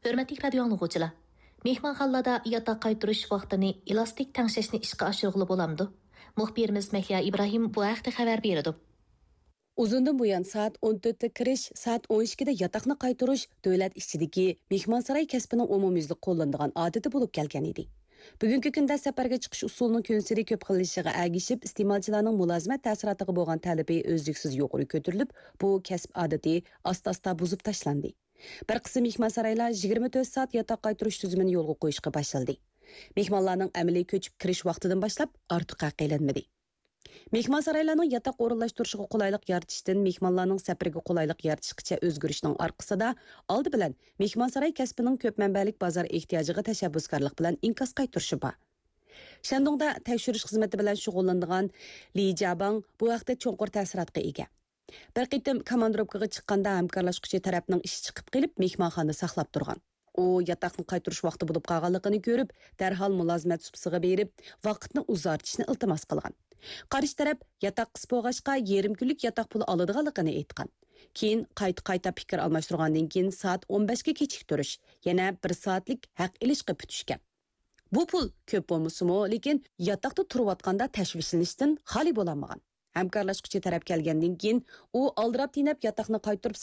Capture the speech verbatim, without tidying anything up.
Hörmətli radio anlıqçılar, mehmonxonlarda yataq qaytırış vaqtini elastik tangshashni ishga oshirg'ili bo'lamdi. Muxbirimiz Mahliya Ibrahim bu haqda xabar berdi. Uzundan buyon soat o'n to'rtda kirish, soat o'n ikkida yataqni qaytarish davlat ichidagi mehmonsaroy kasbining umumyuzlik qo'llanadigan odati bo'lib kelgan edi. Bugungi kunda safarga chiqish usulining konseri ko'p qilishiga agishib, iste'molchilarning mulozimat ta'siriga bo'lgan talabi o'zliksiz yuqori ko'tarilib, bu kasb odati asta-asta buzib tashlandi. Bir qism mehmonsaroylar yigirma to'rt soat yataq qaytarish tuzumini yo'lga qo'yishga boshladi. Mehmonlarning amaliy ko'chib kirish vaqtidan boshlab ortiq qaqilanmadi. Mehmonsaroylarning yataq o'rinlashtirishiga qulaylik yaratishdan mehmonlarning safariga qulaylik yaratishgacha o'zgarishning orqasida oldi bilan mehmonsaroy kasbining ko'p manbalik bozor ehtiyojiga tashabbuskorlik bilan inkos qaytirishi bor. Shandongda tekshirish xizmati bilan shug'ullanadigan Li Jabang bu vaqtda cho'nqur ta'sirotga ega. Bir qitim komandirovkaga chiqqanda hamkorlashuvchi tarafning ishi chiqib qilib mehmonxonada saqlab turgan. U yataqni qaytirish vaqti bo'lib qolganligini ko'rib, darhol mulozimat subsiga berib, vaqtni uzartishni iltimos qilgan. Qarish taraf yataq qis bo'lg'achqa yarim kunlik yataq puli oladiganligini aytgan. Keyin qayta-qayta fikr almashtirgandan keyin soat o'n beshga kechiktirish, yana bir soatlik haq ilishga putishgan. Bu pul ko'p bo'lmasa-mu, lekin yataqda turayotganda tashvishlanishdan xoli bo'lamagan. Hamkorlashuvchi taraf kelgandan keyin u aldirab tinab yataqni qaytarib